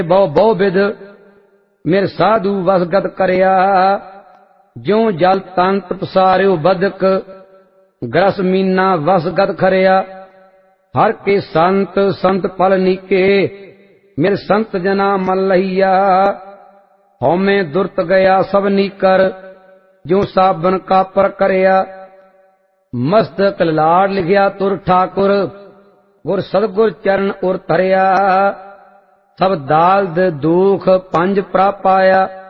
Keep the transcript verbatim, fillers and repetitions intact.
ਬਹੁ ਬਹੁ ਵਿਦ ਮੇਰੇ ਸਾਧੂ ਵਸਗਤ ਕਰਿਆ। ਜਿਉ ਜਲ ਤੰਤ ਪਸਾਰਿਓ ਬਦਕ ਗਰਸ ਮੀਨਾ ਵਸਗਤ ਖਰਿਆ। ਹਰ ਕੇ ਸੰਤ ਸੰਤ ਪਲ ਨੀਕੇ ਮੇਰੇ ਸੰਤ ਜਨਾ ਮਲ ਲਹੀਆ। ਹਉਮੈ ਦੁਰਤ ਗਿਆ ਸਭ ਨੀਕਰ ਜਿਉ ਸਾਬਨ ਕਾਪਰ ਕਰਿਆ। ਮਸਤਕ ਲਾੜ ਲਿਖਿਆ ਤੁਰ ਠਾਕੁਰ ਗੁਰ ਸਤਿਗੁਰ ਚਰਨ ਉਰ ਧਰਿਆ। ਸਭ ਦਾਲਦ ਦੁਖ ਪੰਜ ਪ੍ਰਪ ਆਇਆ।